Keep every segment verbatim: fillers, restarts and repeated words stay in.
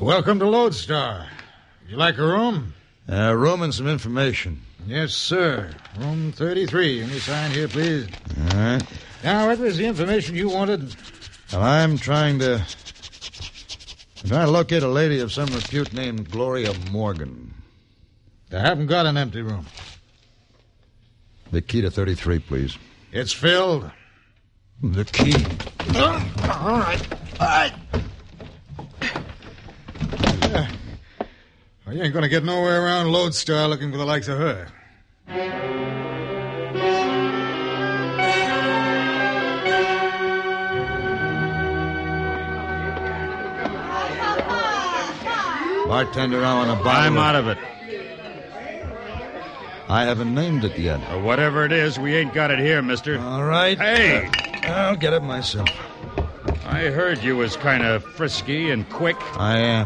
Welcome to Lodestar. Would you like a room? A uh, room and some information. Yes, sir. Room thirty-three. Let me sign here, please. All right. Now, what was the information you wanted? Well, I'm trying to... I'm trying to locate a lady of some repute named Gloria Morgan. I haven't got an empty room. The key to thirty-three, please. It's filled. The key. Oh, all right. All right. Uh, well, you ain't going to get nowhere around Lodestar looking for the likes of her. Bartender, I want a bottle. I'm out of it. I haven't named it yet. Or whatever it is, we ain't got it here, mister. All right. Hey! Uh, I'll get it myself. I heard you was kind of frisky and quick. I am.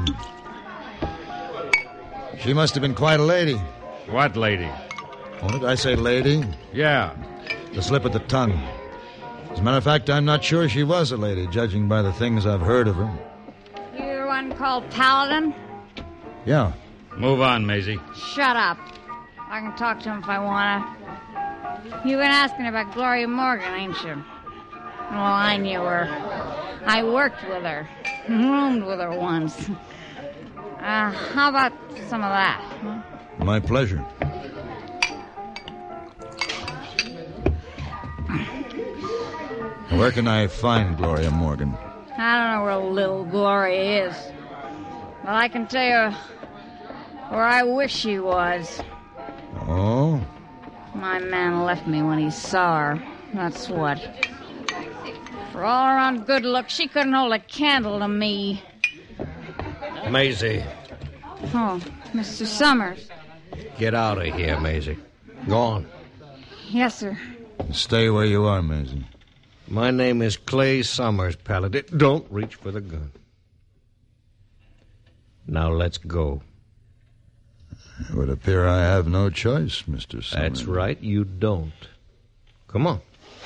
She must have been quite a lady. What lady? Oh, did I say lady? Yeah. The slip of the tongue. As a matter of fact, I'm not sure she was a lady, judging by the things I've heard of her. You the one called Paladin? Yeah. Move on, Maisie. Shut up. I can talk to him if I want to. You've been asking about Gloria Morgan, ain't you? Well, I knew her. I worked with her. Roomed with her once. Uh, how about some of that? Huh? My pleasure. Where can I find Gloria Morgan? I don't know where little Gloria is. But I can tell you where I wish she was. Oh? My man left me when he saw her. That's what. For all around good look, she couldn't hold a candle to me. Maisie. Oh, Mister Summers. Get out of here, Maisie. Go on. Yes, sir. Stay where you are, Maisie. My name is Clay Summers, Paladin. Don't reach for the gun. Now let's go. It would appear I have no choice, Mister Summers. That's right, you don't. Come on.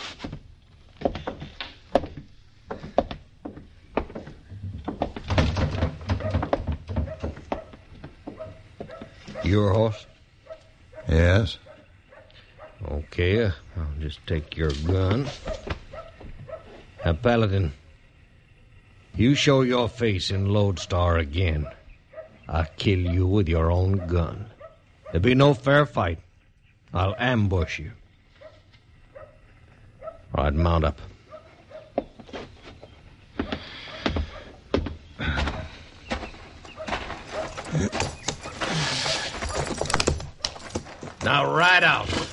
Your horse? Yes. Okay, uh, I'll just take your gun. Now, Paladin, you show your face in Lodestar again, I'll kill you with your own gun. There'll be no fair fight. I'll ambush you. All right, mount up. Now ride out.